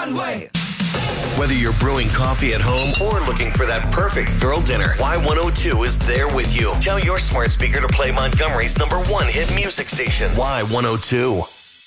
One-way. Whether you're brewing coffee at home or looking for that perfect girl dinner, Y102 is there with you. Tell your smart speaker to play Montgomery's #1 hit music station, Y102.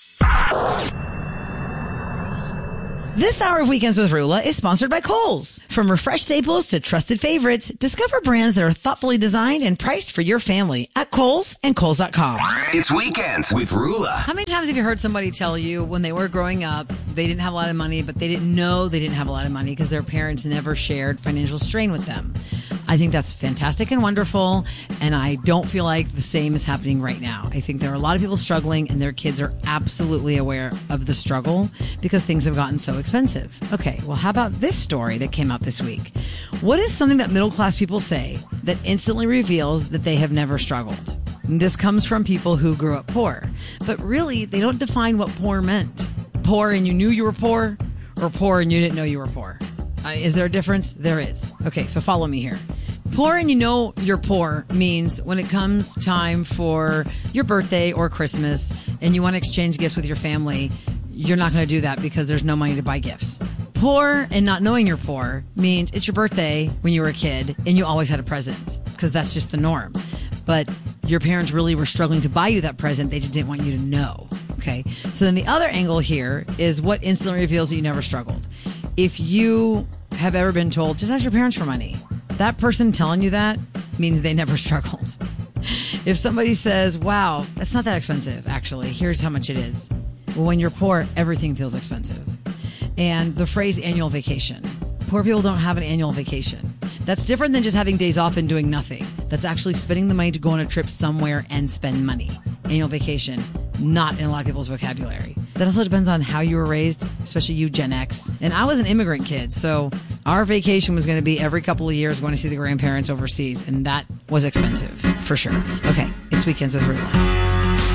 This hour of Weekends with Rula is sponsored by Kohl's. From refreshed staples to trusted favorites, discover brands that are thoughtfully designed and priced for your family at Kohl's and Kohl's.com. It's Weekends with Rula. How many times have you heard somebody tell you when they were growing up, they didn't have a lot of money, but they didn't know they didn't have a lot of money because their parents never shared financial strain with them? I think that's fantastic and wonderful, and I don't feel like the same is happening right now. I think there are a lot of people struggling, and their kids are absolutely aware of the struggle because things have gotten so expensive. Okay, well, how about this story that came out this week? What is something that middle-class people say that instantly reveals that they have never struggled? And this comes from people who grew up poor, but really, they don't define what poor meant. Poor and you knew you were poor, or poor and you didn't know you were poor? Is there a difference? There is. Okay, so follow me here. Poor and you know you're poor means when it comes time for your birthday or Christmas and you want to exchange gifts with your family, you're not going to do that because there's no money to buy gifts. Poor and not knowing you're poor means it's your birthday when you were a kid and you always had a present because that's just the norm. But your parents really were struggling to buy you that present. They just didn't want you to know. Okay. So then the other angle here is what instantly reveals that you never struggled. If you have ever been told, just ask your parents for money, that person telling you that means they never struggled. If somebody says, wow, that's not that expensive, actually, here's how much it is. Well, when you're poor, everything feels expensive. And the phrase annual vacation. Poor people don't have an annual vacation. That's different than just having days off and doing nothing. That's actually spending the money to go on a trip somewhere and spend money. Annual vacation, not in a lot of people's vocabulary. That also depends on how you were raised, especially you Gen X. And I was an immigrant kid, so our vacation was going to be every couple of years going to see the grandparents overseas, and that was expensive, for sure. Okay, it's Weekends with Rula.